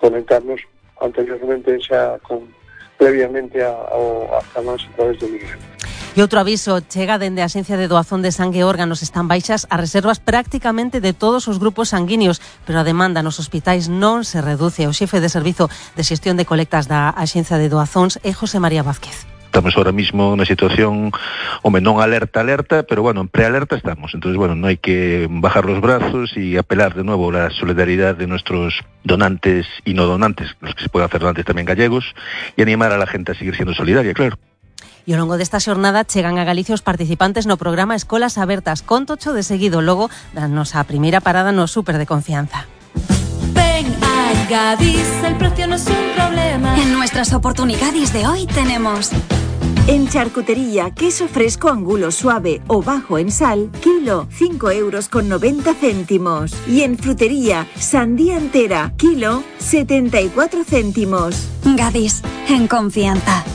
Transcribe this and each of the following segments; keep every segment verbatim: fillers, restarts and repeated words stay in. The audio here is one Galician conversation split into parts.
conectarnos anteriormente xa con previamente ao canal a través do Miguel. E outro aviso, chega dende a Axencia de Doazón de Sangue e Órganos, están baixas as reservas prácticamente de todos os grupos sanguíneos, pero a demanda nos hospitais non se reduce. O xefe de Servizo de Xestión de Colectas da Axencia de Doazóns é José María Vázquez. Estamos ahora mismo na situación, home, non alerta, alerta, pero bueno, en prealerta estamos. Entonces, bueno, no hay que bajar los brazos y apelar de nuevo a la solidaridad de nuestros donantes y no donantes, los que se pueden hacer donantes también gallegos, y animar a la gente a seguir siendo solidaria, claro. E ao longo desta xornada chegan a Galicia os participantes no programa Escolas Abertas. Contocho de seguido logo da nosa primeira parada no Súper de Confianza. Ven a Gadis, el precio no es un problema. En nuestras oportunidades de hoy tenemos... En charcutería, queso fresco angulo suave o bajo en sal, kilo, cinco euros con noventa céntimos. Y en frutería, sandía entera, kilo, setenta y cuatro céntimos. Gadis, en confianza.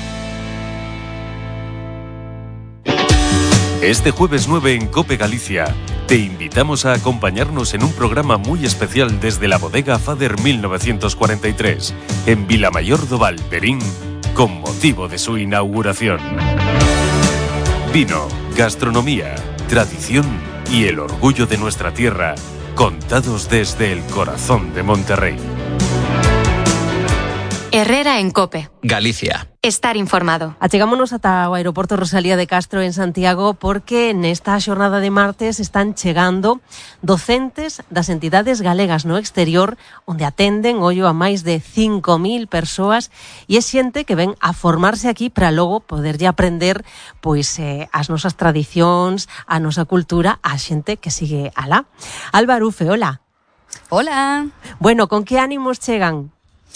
Este jueves nueve en COPE Galicia, te invitamos a acompañarnos en un programa muy especial desde la bodega Fader mil novecientos cuarenta y tres, en Vilamayor do Val, Verín, con motivo de su inauguración. Vino, gastronomía, tradición y el orgullo de nuestra tierra, contados desde el corazón de Monterrey. Herrera en COPE. Galicia. Estar informado. Achegámonos ata o aeroporto Rosalía de Castro en Santiago porque nesta xornada de martes están chegando docentes das entidades galegas no exterior onde atenden ollo a máis de cinco mil persoas e é xente que ven a formarse aquí para logo poderlle aprender pois eh, as nosas tradicións, a nosa cultura, a xente que sigue alá. Alba Arufe, hola. Hola. Bueno, con que ánimos chegan?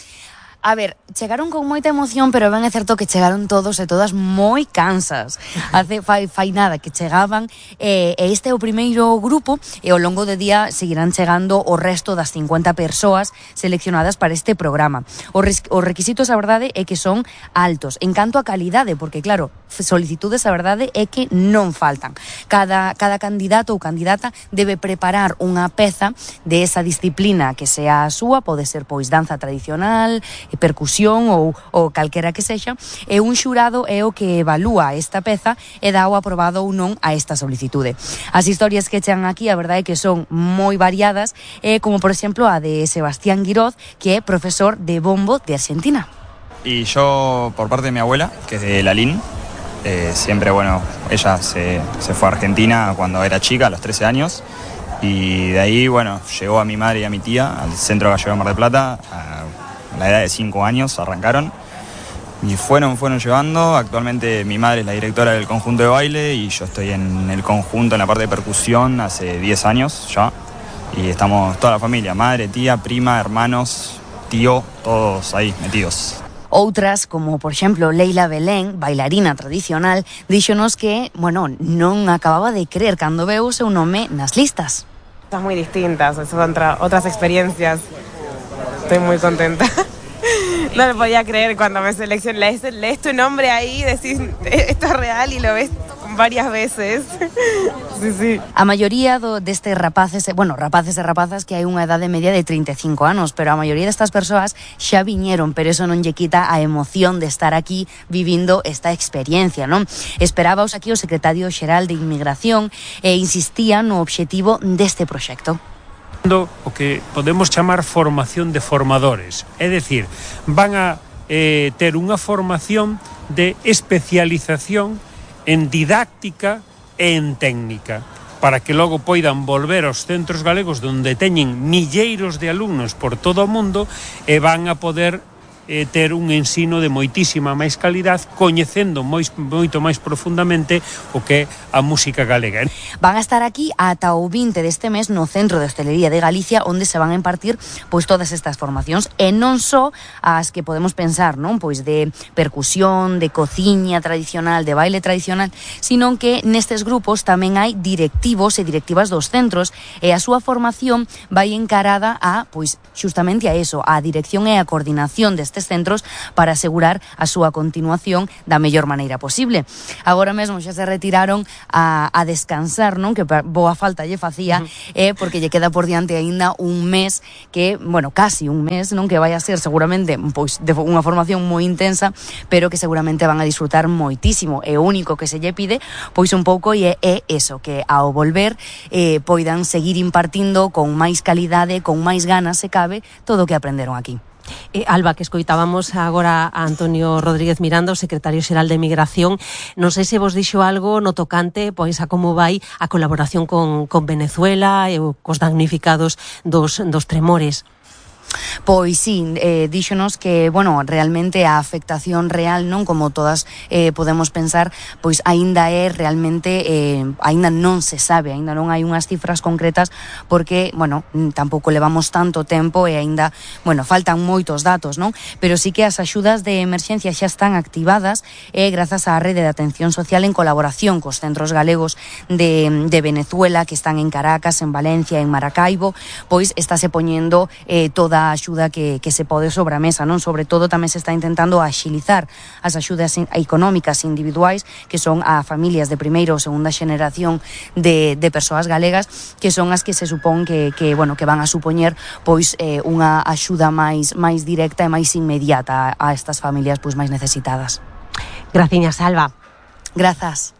A ver, chegaron con moita emoción, pero ben é certo que chegaron todos e todas moi cansas. Hace fai, fai nada que chegaban e, e este é o primeiro grupo e ao longo do día seguirán chegando o resto das cincuenta persoas seleccionadas para este programa. Os, res, os requisitos, a verdade, é que son altos. En canto a calidade, porque claro, solicitudes, a verdade, é que non faltan. Cada, cada candidato ou candidata debe preparar unha peza de esa disciplina que sea a súa, pode ser pois danza tradicional, percusión ou, ou calquera que sexa, e un xurado é o que evalúa esta peza e dá o aprobado ou non a esta solicitude. As historias que chegan aquí, a verdade é que son moi variadas, eh, como por exemplo a de Sebastián Guiroz, que é profesor de bombo de Argentina. Y yo, por parte de mi abuela, que es de Lalín, eh, siempre, bueno, ella se, se fue a Argentina cuando era chica, a los trece años, y de ahí, bueno, llegó a mi madre y a mi tía al Centro Gallego de Mar del Plata, a a la edad de cinco años arrancaron y fueron, fueron llevando. Actualmente mi madre es la directora del conjunto de baile y yo estoy en el conjunto, en la parte de percusión, hace diez años ya. Y estamos toda la familia, madre, tía, prima, hermanos, tío, todos ahí metidos. Outras, como por exemplo Leila Belén, bailarina tradicional, díxonos que, bueno, non acababa de creer cando veu o seu nome nas listas. Cosas muy distintas, son otra, otras experiencias. Estoy muy contenta. No lo podía creer cuando me seleccioné. Lees, lees tu nombre ahí, decís, esto es real y lo ves varias veces. Sí, sí. A maioría do, destes rapaces, bueno, rapaces e rapazas que hai unha edade media de trinta e cinco anos, pero a maioría destas persoas xa viñeron, pero eso non lle quita a emoción de estar aquí vivindo esta experiencia, non? Esperábaos aquí o secretario xeral de Inmigración e insistía no obxectivo deste proxecto. O que podemos chamar formación de formadores, é dicir, van a eh, ter unha formación de especialización en didáctica e en técnica, para que logo poidan volver aos centros galegos onde teñen milleiros de alumnos por todo o mundo e van a poder eh, ter un ensino de moitísima máis calidad, coñecendo moi, moito máis profundamente o que é a música galega. Van a estar aquí ata o vinte deste mes no Centro de Hostelería de Galicia, onde se van a impartir pois todas estas formacións, e non só as que podemos pensar, non, pois de percusión, de cociña tradicional, de baile tradicional, sino que nestes grupos tamén hai directivos e directivas dos centros, e a súa formación vai encarada a, pois, xustamente a eso, a dirección e a coordinación destes nestes centros para asegurar a súa continuación da mellor maneira posible. Agora mesmo xa se retiraron a, a descansar, non? Que boa falta lle facía, uh-huh. eh, porque lle queda por diante aínda un mes que, bueno, casi un mes, non? Que vai a ser seguramente pois de unha formación moi intensa, pero que seguramente van a disfrutar moitísimo. E o único que se lle pide, pois un pouco e é eso, que ao volver eh, poidan seguir impartindo con máis calidade, con máis ganas, se cabe, todo o que aprenderon aquí. Eh, Alba, que escoitábamos agora a Antonio Rodríguez Miranda, o secretario xeral de Migración. Non sei se vos dixo algo no tocante pois a como vai a colaboración con, con Venezuela e cos damnificados dos, dos tremores. Pois sí, eh, díxonos que, bueno, realmente a afectación real, non como todas eh, podemos pensar, pois aínda é realmente, eh, aínda non se sabe, aínda non hai unhas cifras concretas, porque, bueno, tampouco levamos tanto tempo e aínda, bueno, faltan moitos datos, non? Pero sí que as axudas de emerxencia xa están activadas e eh, grazas á rede de atención social en colaboración cos centros galegos de, de Venezuela, que están en Caracas, en Valencia, en Maracaibo, pois estáse poñendo eh, toda a axuda que, que se pode sobre a mesa, non? Sobre todo tamén se está intentando axilizar as axudas económicas individuais, que son a familias de primeira ou segunda xeneración de, de persoas galegas, que son as que se supón que, que, bueno, que van a supoñer pois eh, unha axuda máis máis directa e máis inmediata a, a estas familias pois máis necesitadas. Graciñas, Alba. Grazas.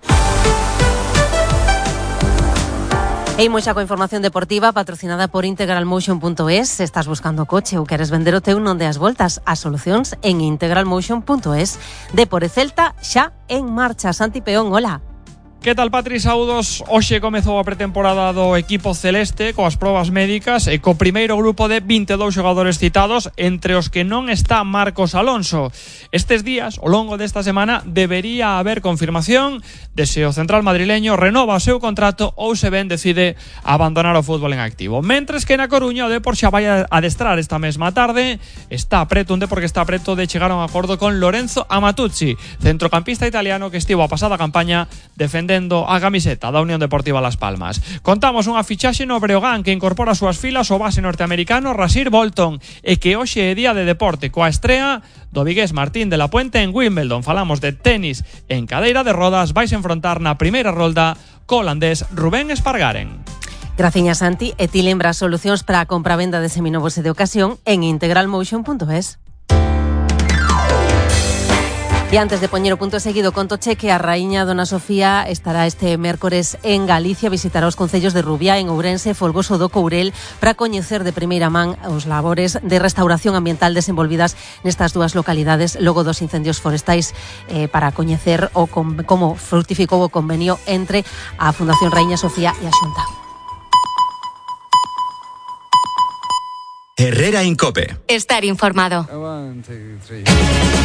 E imos xa coa información deportiva patrocinada por integral motion punto es. Se estás buscando coche ou queres vender o teu, non deas voltas. As solucións en integral motion punto es. Depor e Celta xa en marcha. Santi Peón, hola. Que tal, Patri? Saúdos. Hoxe comezou a pretemporada do equipo celeste coas probas médicas e co primeiro grupo de vinte e dous xogadores citados, entre os que non está Marcos Alonso. Estes días, ao longo desta semana, debería haber confirmación de se o central madrileño renova o seu contrato ou se ben decide abandonar o fútbol en activo. Mentres que na Coruña o Depor xa vai a adestrar esta mesma tarde. Está preto, un Depor que está preto de chegar a un acordo con Lorenzo Amatuzzi, centrocampista italiano que estivo a pasada campaña defendendo a camiseta da Unión Deportiva Las Palmas. Contamos unha fichaxe no Breogán que incorpora as súas filas o base norteamericano Rasir Bolton e que hoxe é día de deporte coa estrea do vigués Martín de la Puente en Wimbledon. Falamos de tenis en cadeira de rodas, vais enfrontar na primeira rolda co holandés Rubén Espargaren. Graciñas, Santi. E ti lembras solucións para a compra-venda de seminovos e de ocasión en integral motion punto es. E antes de poñer o punto seguido, contoche que a raíña Dona Sofía estará este mércores en Galicia, visitará os concellos de Rubiá, en Ourense, Folgoso do Courel, para coñecer de primeira man os labores de restauración ambiental desenvolvidas nestas dúas localidades logo dos incendios forestais, eh, para coñecer o com, como fructificou o convenio entre a Fundación Raíña Sofía e a Xunta. Herrera en Cope. Estar informado.